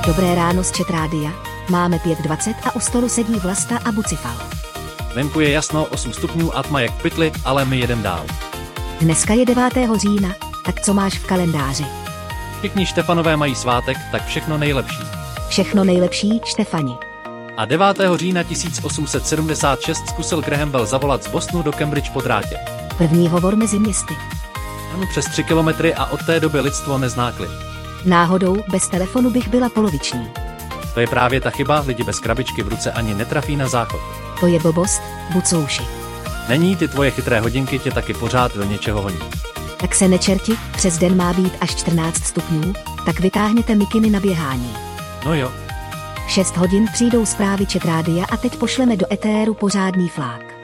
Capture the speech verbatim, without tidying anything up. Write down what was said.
Dobré ráno z Chat Rádia. Máme pět dvacet a u stolu sedí Vlasta a Bucifal. Venku je jasno, osm stupňů a tma jak v pytli, ale my jedem dál. Dneska je devátého října, tak co máš v kalendáři? Všichni Štefanové mají svátek, tak všechno nejlepší. Všechno nejlepší, Štefani. A devátého října tisíc osm set sedmdesát šest zkusil Graham Bell zavolat z Bostonu do Cambridge po drátě. První hovor mezi městy. Ano, přes tři kilometry a od té doby lidstvo nezná klid. Náhodou, bez telefonu bych byla poloviční. To je právě ta chyba, lidi bez krabičky v ruce ani netrafí na záchod. To je blbost, bucouši. Není, ty tvoje chytré hodinky tě taky pořád do něčeho honí. Tak se nečerti, přes den má být až čtrnáct stupňů, tak vytáhněte mikiny na běhání. No jo. šest hodin přijdou zprávy Chat Rádia a teď pošleme do etéru pořádný flák.